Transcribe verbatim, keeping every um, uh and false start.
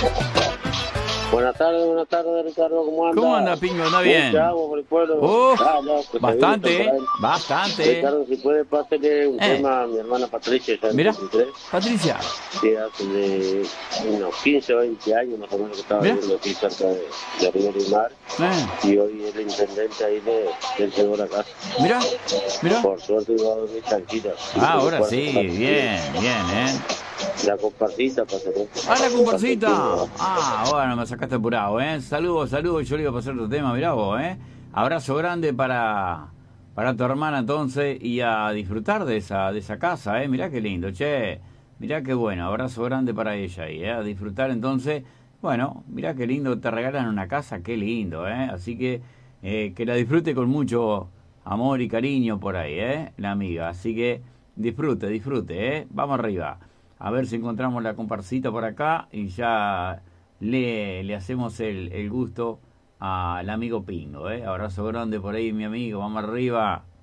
Buenas tardes, buenas tardes, Ricardo, ¿cómo anda? ¿Cómo anda, Pingo? ¿Anda bien? Mucha agua por el pueblo. Uh, Ah, no, pues bastante, se viene bastante. Ricardo, si puede, pásale un Eh. tema a mi hermana Patricia, ya en Mira, veintitrés. Patricia. Sí, hace de unos quince o veinte años más o menos que estaba Mira. viviendo aquí cerca de, de Rivera y Mar. Eh. Y hoy es el intendente ahí de, del seguro la casa. Mira, mira. Por suerte iba a dormir tranquila. Ah, ahora sí, bien, bien, ¿eh? La comparsita para hacer. Ah, la comparsita. Ah, bueno, me sacaste apurado, ¿eh? Saludos, saludos. Yo le iba a pasar otro tema, mirá vos, ¿eh? Abrazo grande para, para tu hermana entonces y a disfrutar de esa, de esa casa, ¿eh? Mirá qué lindo, che. Mirá qué bueno. Abrazo grande para ella ahí, ¿eh? A disfrutar entonces. Bueno, mirá qué lindo. Te regalan una casa, qué lindo, ¿eh? Así que eh, que la disfrute con mucho amor y cariño por ahí, ¿eh? La amiga. Así que disfrute, disfrute, ¿eh? Vamos arriba. A ver si encontramos la comparsita por acá y ya le, le hacemos el, el gusto al amigo Pingo, ¿eh? Abrazo grande por ahí, mi amigo. Vamos arriba.